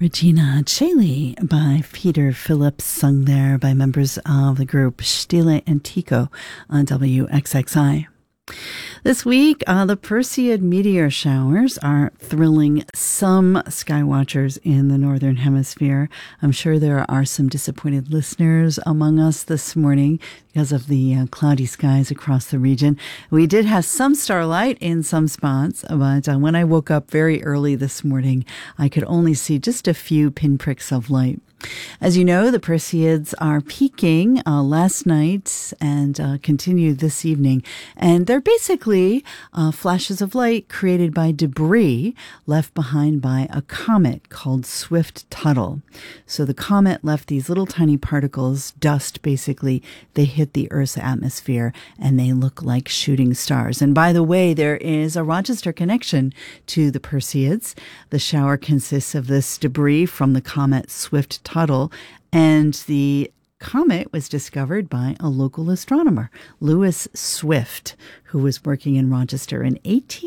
Regina Caeli by Peter Phillips, sung there by members of the group Stile Antico on WXXI. This week, the Perseid meteor showers are thrilling some skywatchers in the Northern Hemisphere. I'm sure there are some disappointed listeners among us this morning because of the cloudy skies across the region. We did have some starlight in some spots, but when I woke up very early this morning, I could only see just a few pinpricks of light. As you know, the Perseids are peaking last night and continue this evening. And they're basically flashes of light created by debris left behind by a comet called Swift-Tuttle. So the comet left these little tiny particles, dust basically. They hit the Earth's atmosphere and they look like shooting stars. And by the way, there is a Rochester connection to the Perseids. The shower consists of this debris from the comet Swift-Tuttle, and the comet was discovered by a local astronomer, Lewis Swift, who was working in Rochester in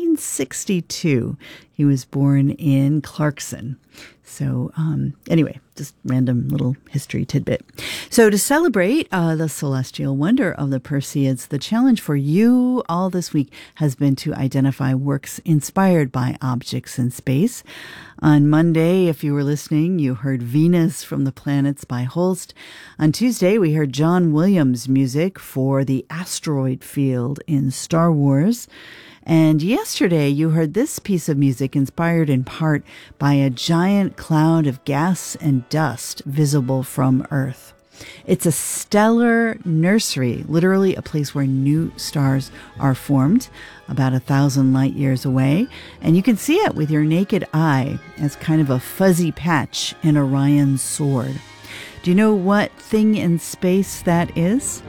1862. He was born in Clarkson. So anyway, just random little history tidbit. So to celebrate the celestial wonder of the Perseids, the challenge for you all this week has been to identify works inspired by objects in space. On Monday, if you were listening, you heard Venus from the Planets by Holst. On Tuesday, we heard John Williams' music for the asteroid field in Star Wars. And yesterday, you heard this piece of music inspired in part by a giant cloud of gas and dust visible from Earth. It's a stellar nursery, literally a place where new stars are formed, about 1,000 light years away. And you can see it with your naked eye as kind of a fuzzy patch in Orion's sword. Do you know what thing in space that is?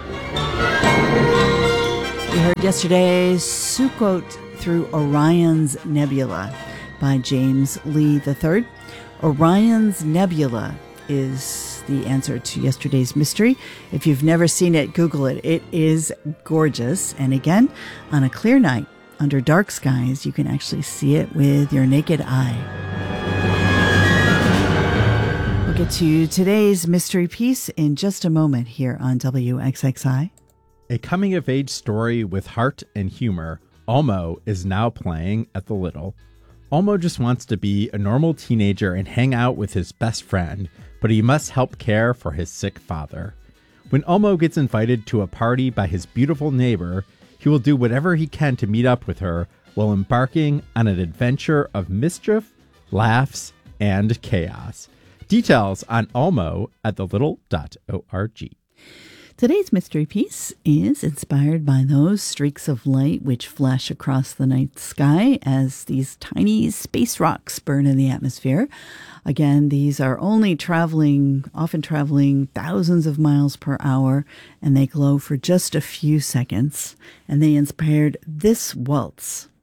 We heard yesterday Sukkot Through Orion's Nebula by James Lee III. Orion's Nebula is the answer to yesterday's mystery. If you've never seen it, Google it. It is gorgeous. And again, on a clear night, under dark skies, you can actually see it with your naked eye. We'll get to today's mystery piece in just a moment here on WXXI. A coming-of-age story with heart and humor, Olmo is now playing at the Little. Olmo just wants to be a normal teenager and hang out with his best friend, but he must help care for his sick father. When Olmo gets invited to a party by his beautiful neighbor, he will do whatever he can to meet up with her while embarking on an adventure of mischief, laughs, and chaos. Details on Olmo at thelittle.org. Today's mystery piece is inspired by those streaks of light which flash across the night sky as these tiny space rocks burn in the atmosphere. Again, these are often traveling thousands of miles per hour, and they glow for just a few seconds. And they inspired this waltz.